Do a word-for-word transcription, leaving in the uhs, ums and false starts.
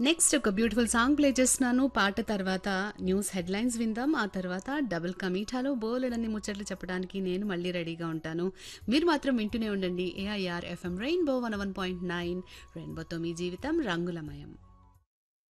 Next ఒక beautiful song play చేస్తున్నాను. పాట తర్వాత న్యూస్ హెడ్లైన్స్ విందాం. ఆ తర్వాత డబుల్ కమీఠాలో బోలెడన్ని ముచ్చట్లు చెప్పడానికి నేను మళ్ళీ రెడీగా ఉంటాను. మీరు మాత్రం వింటూనే ఉండండి AIR FM rainbow one one point nine. రెయిన్బోతో మీ జీవితం రంగులమయం.